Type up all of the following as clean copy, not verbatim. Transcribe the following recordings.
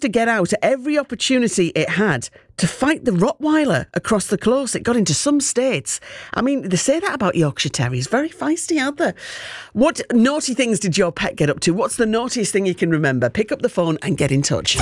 to get out at every opportunity it had to fight the Rottweiler across the close. It got into some states. I mean, they say that about Yorkshire Terriers. Very feisty out there. What naughty things did your pet get up to? What's the naughtiest thing you can remember? Pick up the phone and get in touch.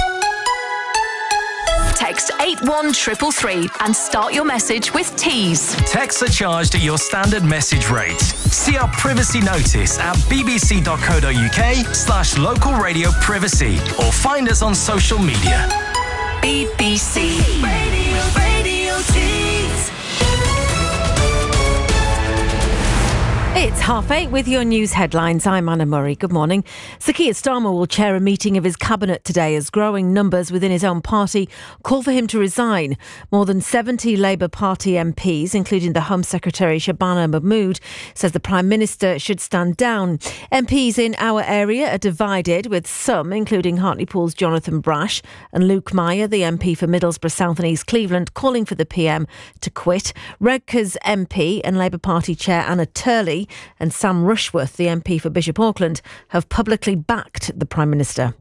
Text 81333 and start your message with Tees. Texts are charged at your standard message rate. See our privacy notice at bbc.co.uk/local radio privacy or find us on social media. BBC Radio Tees. It's 8:30 with your news headlines. I'm Anna Murray. Good morning. Sir Keir Starmer will chair a meeting of his cabinet today as growing numbers within his own party call for him to resign. More than 70 Labour Party MPs, including the Home Secretary Shabana Mahmood, says the Prime Minister should stand down. MPs in our area are divided, with some, including Hartlepool's Jonathan Brash and Luke Meyer, the MP for Middlesbrough South and East Cleveland, calling for the PM to quit. Redcar's MP and Labour Party Chair Anna Turley and Sam Rushworth, the MP for Bishop Auckland, have publicly backed the Prime Minister.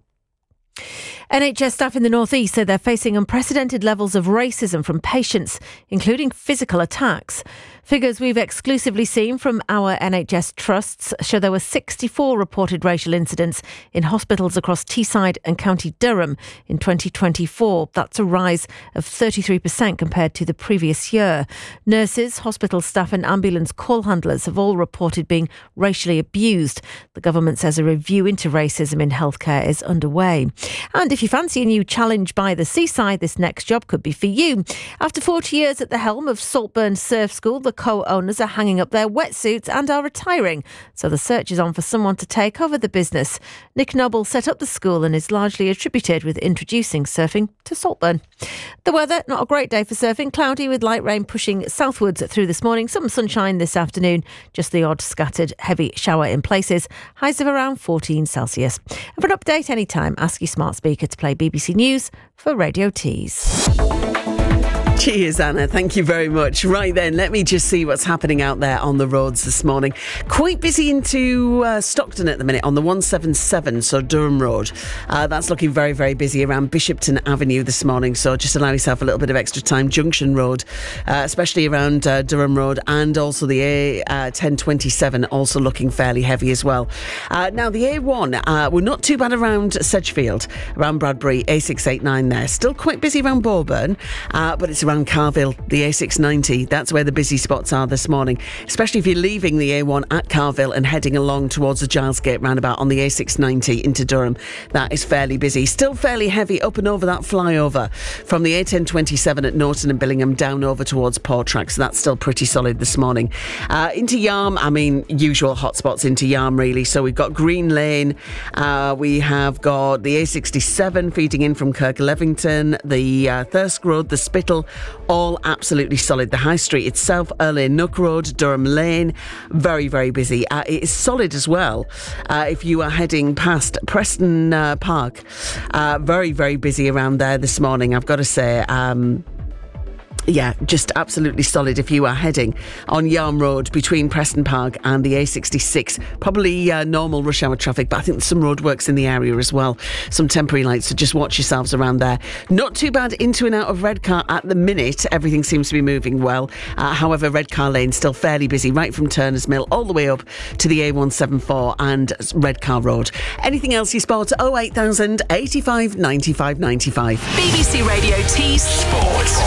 NHS staff in the North East say they're facing unprecedented levels of racism from patients, including physical attacks. Figures we've exclusively seen from our NHS trusts show there were 64 reported racial incidents in hospitals across Teesside and County Durham in 2024. That's a rise of 33% compared to the previous year. Nurses, hospital staff and ambulance call handlers have all reported being racially abused. The government says a review into racism in healthcare is underway. And if you fancy a new challenge by the seaside, this next job could be for you. After 40 years at the helm of Saltburn Surf School, the co-owners are hanging up their wetsuits and are retiring. So the search is on for someone to take over the business. Nick Noble set up the school and is largely attributed with introducing surfing to Saltburn. The weather, not a great day for surfing. Cloudy with light rain pushing southwards through this morning. Some sunshine this afternoon. Just the odd scattered heavy shower in places. Highs of around 14 Celsius. And for an update anytime, ask your smart speaker to play BBC News for Radio Tees. Cheers, Anna. Thank you very much. Right then, let me just see what's happening out there on the roads this morning. Quite busy into Stockton at the minute on the 177, so Durham Road. That's looking very, very busy around Bishopton Avenue this morning, so just allow yourself a little bit of extra time. Junction Road, especially around Durham Road, and also the A1027 also looking fairly heavy as well. Now, the A1, we're not too bad around Sedgefield, around Bradbury, A689 there. Still quite busy around Bowburn, but it's around Carville, the A690. That's where the busy spots are this morning, especially if you're leaving the A1 at Carville and heading along towards the Giles Gate roundabout on the A690 into Durham. That is fairly busy. Still fairly heavy up and over that flyover from the A1027 at Norton and Billingham down over towards Portrack. So that's still pretty solid this morning. Into Yarm, I mean, usual hotspots into Yarm really. So we've got Green Lane. We have got the A67 feeding in from Kirk Levington, the Thirsk Road, the Spittal, all absolutely solid. The High Street itself, Early Nook Road, Durham Lane, very, very busy. It is solid as well if you are heading past Preston Park. Very, very busy around there this morning, I've got to say. Yeah, just absolutely solid if you are heading on Yarm Road between Preston Park and the A66. Probably normal rush hour traffic, but I think there's some roadworks in the area as well. Some temporary lights, so just watch yourselves around there. Not too bad into and out of Redcar at the minute. Everything seems to be moving well. However, Redcar Lane still fairly busy, right from Turner's Mill all the way up to the A174 and Redcar Road. Anything else you spot? 08000 85 95 95. BBC Radio Tees Sport.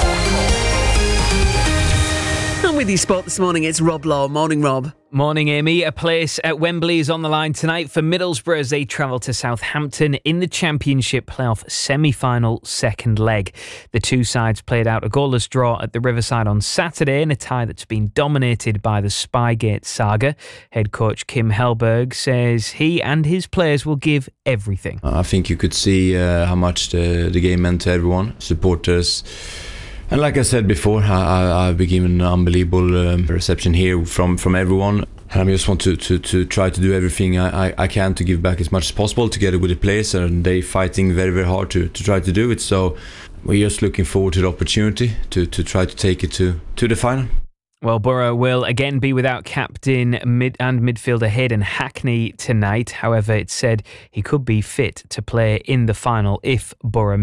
And with you sport this morning, it's Rob Law. Morning, Rob. Morning, Amy. A place at Wembley is on the line tonight for Middlesbrough as they travel to Southampton in the Championship playoff semi-final second leg. The two sides played out a goalless draw at the Riverside on Saturday in a tie that's been dominated by the Spygate saga. Head coach Kim Hellberg says he and his players will give everything. I think you could see how much the game meant to everyone, supporters. And like I said before, I've been given an unbelievable reception here from everyone. And I just want to try to do everything I can to give back as much as possible together with the players. And they fighting very, very hard to try to do it. So we're just looking forward to the opportunity to try to take it to the final. Well, Borough will again be without captain and midfielder Hayden Hackney tonight. However, it's said he could be fit to play in the final if Borough